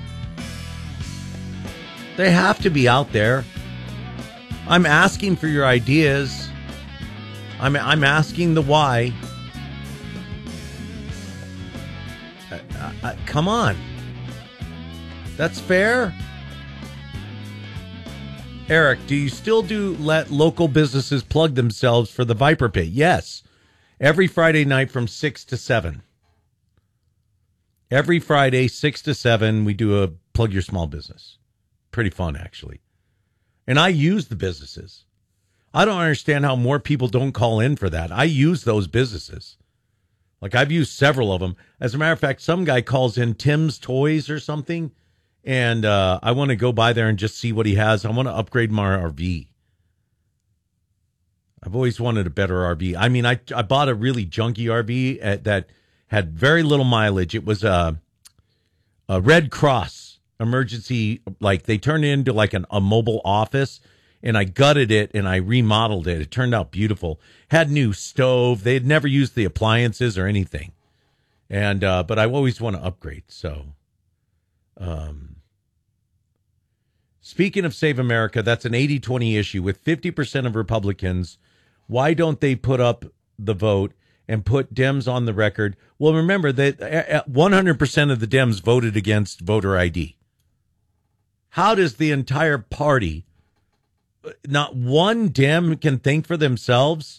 They have to be out there. I'm asking for your ideas. I'm I'm asking the why. Uh, uh, come on. That's fair. Eric, do you still do let local businesses plug themselves for the Viper Pit? Yes. Every Friday night from six to seven. Every Friday, six to seven, we do a plug your small business. Pretty fun, actually. And I use the businesses. I don't understand how more people don't call in for that. I use those businesses. Like, I've used several of them. As a matter of fact, some guy calls in Tim's Toys or something, and uh, I want to go by there and just see what he has. I want to upgrade my R V. I've always wanted a better R V. I mean, I I bought a really junky R V at, that had very little mileage. It was a, a Red Cross emergency, like they turned it into like an, a mobile office, and I gutted it and I remodeled it. It turned out beautiful. Had new stove. They had never used the appliances or anything. And, uh, but I always want to upgrade. So, um, speaking of Save America, that's an eighty twenty issue with fifty percent of Republicans. Why don't they put up the vote and put Dems on the record? Well, remember that one hundred percent of the Dems voted against voter I D. How does the entire party, not one Dem can think for themselves?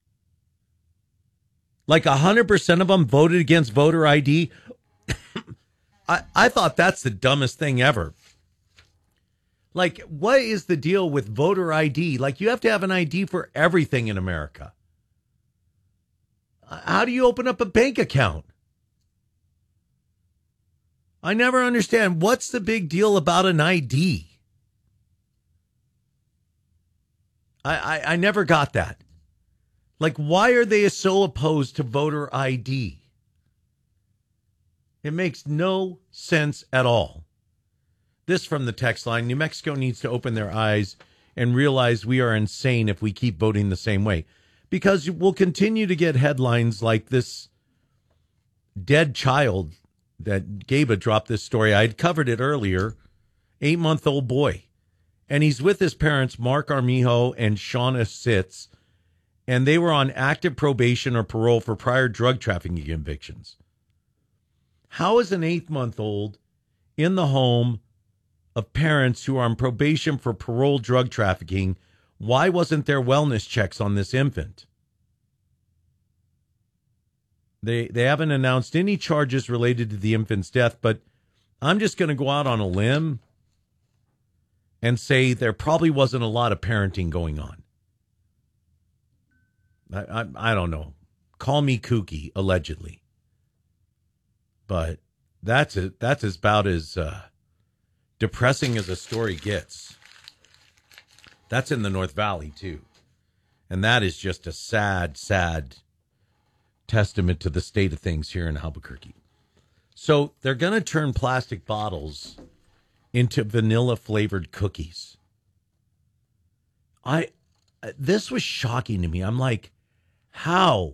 Like one hundred percent of them voted against voter I D? I, I thought that's the dumbest thing ever. Like, what is the deal with voter I D? Like, you have to have an I D for everything in America. How do you open up a bank account? I never understand. What's the big deal about an I D? I, I, I never got that. Like, why are they so opposed to voter I D? It makes no sense at all. This from the text line: New Mexico needs to open their eyes and realize we are insane if we keep voting the same way. Because we'll continue to get headlines like this dead child that Gabe dropped this story. I'd covered it earlier. Eight-month-old boy. And he's with his parents, Mark Armijo and Shauna Sitz, and they were on active probation or parole for prior drug trafficking convictions. How is an eight-month-old in the home of parents who are on probation for parole drug trafficking? Why wasn't there wellness checks on this infant? They they haven't announced any charges related to the infant's death, but I'm just going to go out on a limb and say there probably wasn't a lot of parenting going on. I, I, I don't know. Call me kooky, allegedly. But that's a, that's about as uh, depressing as a story gets. That's in the North Valley, too. And that is just a sad, sad testament to the state of things here in Albuquerque. So they're going to turn plastic bottles into vanilla flavored cookies. I this was shocking to me. I'm like, how?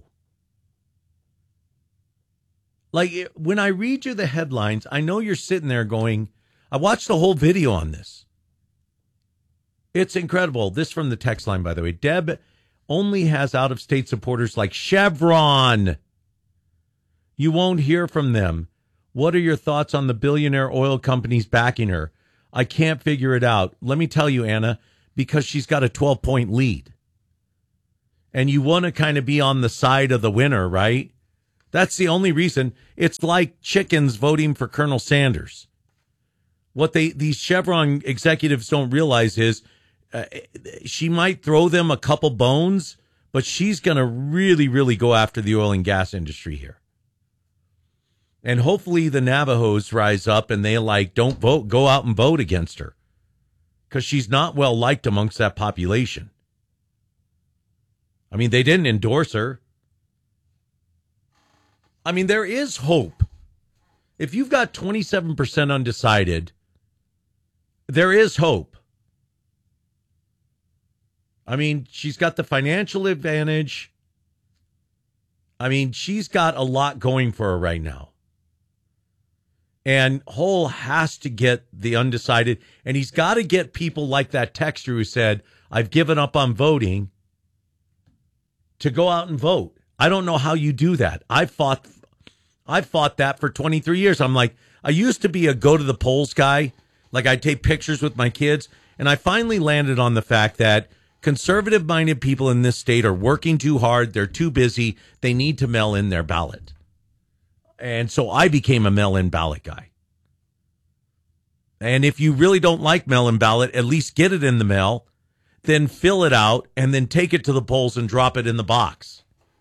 Like, when I read you the headlines, I know you're sitting there going, I watched the whole video on this. It's incredible. This from the text line, by the way. Deb only has out-of-state supporters like Chevron. You won't hear from them. What are your thoughts on the billionaire oil companies backing her? I can't figure it out. Let me tell you, Anna, because she's got a twelve-point lead. And you want to kind of be on the side of the winner, right? That's the only reason. It's like chickens voting for Colonel Sanders. What they these Chevron executives don't realize is uh, she might throw them a couple bones, but she's going to really, really go after the oil and gas industry here. And hopefully the Navajos rise up and they like, don't vote, go out and vote against her. Because she's not well liked amongst that population. I mean, they didn't endorse her. I mean, there is hope. If you've got twenty-seven percent undecided, there is hope. I mean, she's got the financial advantage. I mean, she's got a lot going for her right now. And Hull has to get the undecided, and he's got to get people like that texter who said, I've given up on voting, to go out and vote. I don't know how you do that. I fought I fought that for twenty-three years. I'm like, I used to be a go to the polls guy. Like, I'd take pictures with my kids. And I finally landed on the fact that conservative minded people in this state are working too hard. They're too busy. They need to mail in their ballot. And so I became a mail in ballot guy. And if you really don't like mail in ballot, at least get it in the mail, then fill it out, and then take it to the polls and drop it in the box.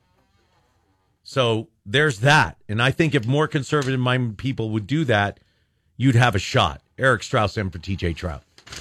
So there's that. And I think if more conservative-minded people would do that, you'd have a shot. Eric Strauss in for T J Trout.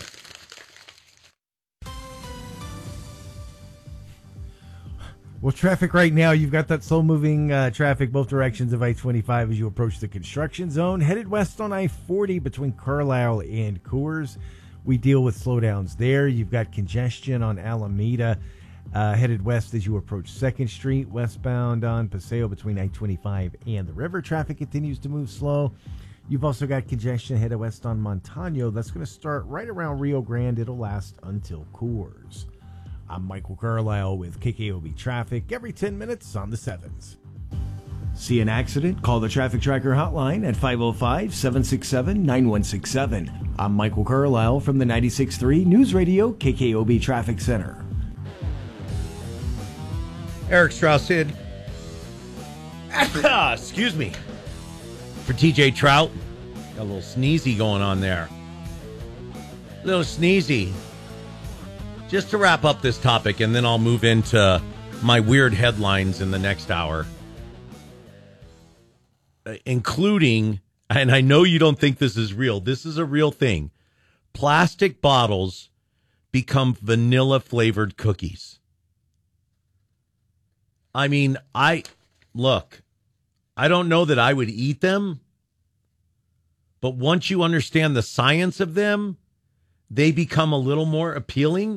Well, traffic right now, you've got that slow-moving uh, traffic both directions of I twenty-five as you approach the construction zone. Headed west on I forty between Carlisle and Coors. We deal with slowdowns there. You've got congestion on Alameda. Uh, headed west as you approach second Street, westbound on Paseo between I twenty-five and the river. Traffic continues to move slow. You've also got congestion headed west on Montano. That's going to start right around Rio Grande. It'll last until Coors. I'm Michael Carlisle with K K O B Traffic every ten minutes on the sevens.
See an accident? Call the Traffic Tracker hotline at five oh five, seven six seven, nine one six seven. I'm Michael Carlisle from the ninety-six point three News Radio K K O B Traffic Center.
Eric Strauss in. Excuse me. For T J Trout. Got a little sneezy going on there. A little sneezy. Just to wrap up this topic, and then I'll move into my weird headlines in the next hour. Uh, including, and I know you don't think this is real, this is a real thing. Plastic bottles become vanilla flavored cookies. I mean, I, look, I don't know that I would eat them, but once you understand the science of them, they become a little more appealing.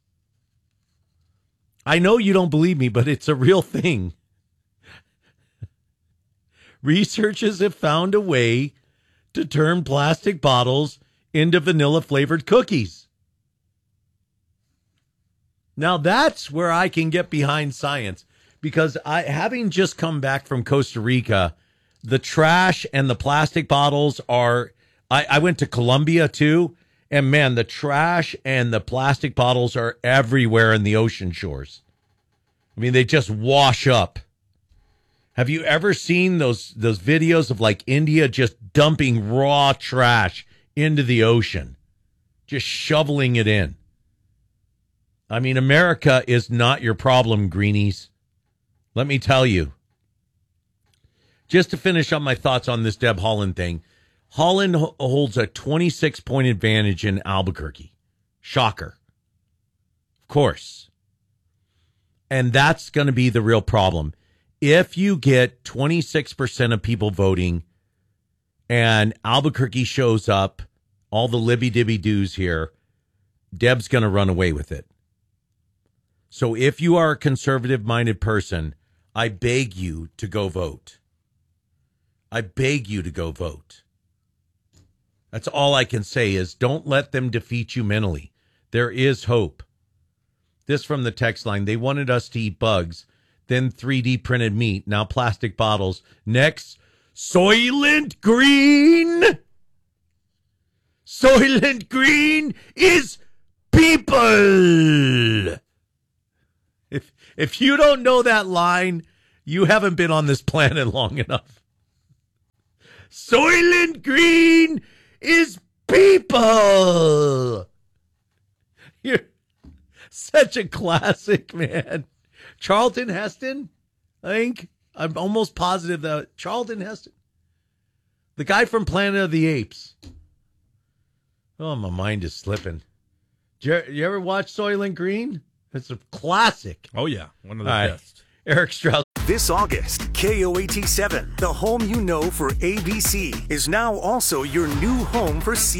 I know you don't believe me, but it's a real thing. Researchers have found a way to turn plastic bottles into vanilla flavored cookies. Now that's where I can get behind science, because I, having just come back from Costa Rica, the trash and the plastic bottles are, I, I went to Colombia too, and man, the trash and the plastic bottles are everywhere in the ocean shores. I mean, they just wash up. Have you ever seen those those videos of like India just dumping raw trash into the ocean? Just shoveling it in. I mean, America is not your problem, greenies. Let me tell you. Just to finish up my thoughts on this Deb Haaland thing. Haaland ho- holds a twenty-six point advantage in Albuquerque. Shocker. Of course. And that's going to be the real problem. If you get twenty-six percent of people voting and Albuquerque shows up all the libby-dibby-doos here, Deb's going to run away with it. So if you are a conservative-minded person, I beg you to go vote. I beg you to go vote. That's all I can say is don't let them defeat you mentally. There is hope. This from the text line. They wanted us to eat bugs, then three D printed meat, now plastic bottles. Next, Soylent Green. Soylent Green is people. If if you don't know that line, you haven't been on this planet long enough. Soylent Green is people. You're such a classic, man. Charlton Heston, I think. I'm almost positive that Charlton Heston, the guy from Planet of the Apes. Oh, my mind is slipping. Did you, you ever watch Soylent Green? It's a classic.
Oh, yeah. One of the
All right.
best.
Eric Stroud.
This August, K O A T seven, the home you know for A B C, is now also your new home for C.